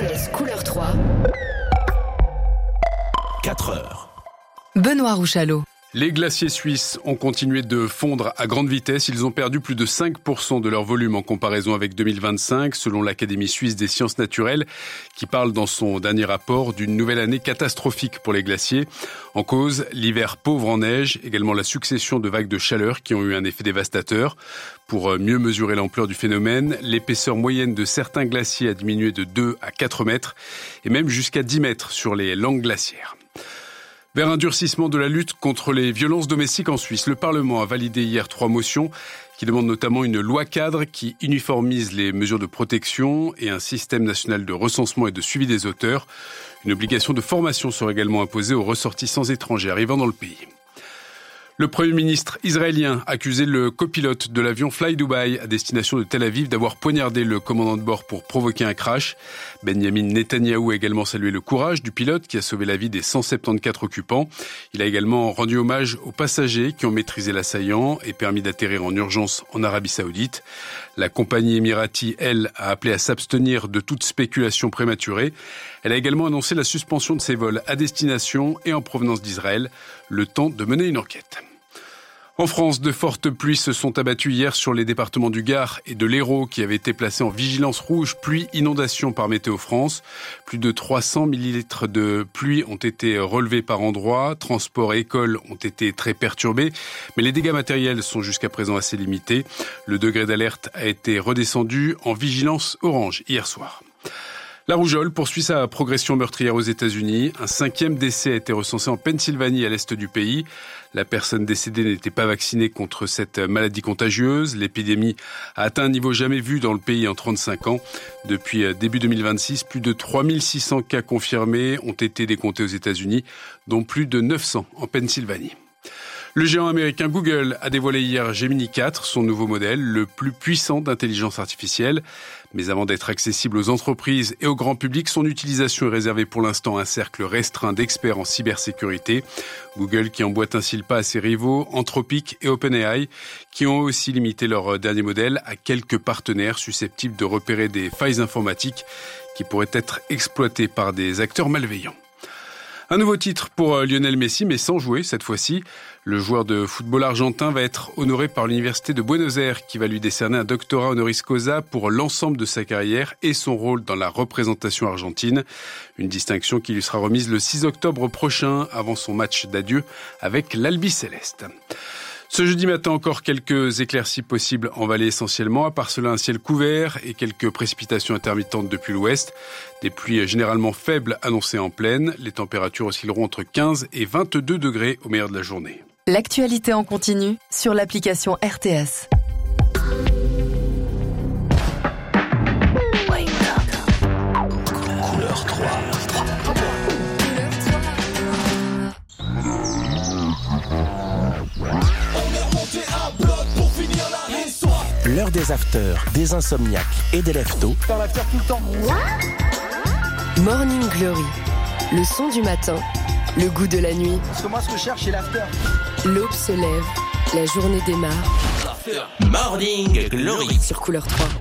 RTS Couleur 3. 4 heures. Benoît Rouchalot. Les glaciers suisses ont continué de fondre à grande vitesse. Ils ont perdu plus de 5% de leur volume en comparaison avec 2025, selon l'Académie suisse des sciences naturelles, qui parle dans son dernier rapport d'une nouvelle année catastrophique pour les glaciers. En cause, l'hiver pauvre en neige, également la succession de vagues de chaleur qui ont eu un effet dévastateur. Pour mieux mesurer l'ampleur du phénomène, l'épaisseur moyenne de certains glaciers a diminué de 2 à 4 mètres et même jusqu'à 10 mètres sur les langues glaciaires. Vers un durcissement de la lutte contre les violences domestiques en Suisse, le Parlement a validé hier 3 motions qui demandent notamment une loi cadre qui uniformise les mesures de protection et un système national de recensement et de suivi des auteurs. Une obligation de formation sera également imposée aux ressortissants étrangers arrivant dans le pays. Le Premier ministre israélien a accusé le copilote de l'avion Fly Dubai à destination de Tel Aviv d'avoir poignardé le commandant de bord pour provoquer un crash. Benjamin Netanyahou a également salué le courage du pilote qui a sauvé la vie des 174 occupants. Il a également rendu hommage aux passagers qui ont maîtrisé l'assaillant et permis d'atterrir en urgence en Arabie Saoudite. La compagnie émirati, elle, a appelé à s'abstenir de toute spéculation prématurée. Elle a également annoncé la suspension de ses vols à destination et en provenance d'Israël, le temps de mener une enquête. En France, de fortes pluies se sont abattues hier sur les départements du Gard et de l'Hérault qui avaient été placés en vigilance rouge pluie-inondation par Météo France. Plus de 300 millilitres de pluie ont été relevés par endroits. Transport et écoles ont été très perturbés, mais les dégâts matériels sont jusqu'à présent assez limités. Le degré d'alerte a été redescendu en vigilance orange hier soir. La rougeole poursuit sa progression meurtrière aux États-Unis. Un 5e décès a été recensé en Pennsylvanie, à l'est du pays. La personne décédée n'était pas vaccinée contre cette maladie contagieuse. L'épidémie a atteint un niveau jamais vu dans le pays en 35 ans. Depuis début 2026, plus de 3600 cas confirmés ont été décomptés aux États-Unis, dont plus de 900 en Pennsylvanie. Le géant américain Google a dévoilé hier Gemini 4, son nouveau modèle, le plus puissant d'intelligence artificielle. Mais avant d'être accessible aux entreprises et au grand public, son utilisation est réservée pour l'instant à un cercle restreint d'experts en cybersécurité. Google qui emboîte ainsi le pas à ses rivaux, Anthropic et OpenAI, qui ont aussi limité leur dernier modèle à quelques partenaires susceptibles de repérer des failles informatiques qui pourraient être exploitées par des acteurs malveillants. Un nouveau titre pour Lionel Messi, mais sans jouer cette fois-ci. Le joueur de football argentin va être honoré par l'Université de Buenos Aires qui va lui décerner un doctorat honoris causa pour l'ensemble de sa carrière et son rôle dans la représentation argentine. Une distinction qui lui sera remise le 6 octobre prochain avant son match d'adieu avec l'Albiceleste. Ce jeudi matin, encore quelques éclaircies possibles en vallée essentiellement. À part cela, un ciel couvert et quelques précipitations intermittentes depuis l'ouest. Des pluies généralement faibles annoncées en plaine. Les températures oscilleront entre 15 et 22 degrés au meilleur de la journée. L'actualité en continu sur l'application RTS. Couleur 3. L'heure des afters, des insomniaques et des lève-tôt. Dans l'after tout le temps. Morning Glory, le son du matin, le goût de la nuit. Parce que moi, ce que je cherche, c'est l'after. L'aube se lève, la journée démarre. Morning Glory Sur Couleur 3.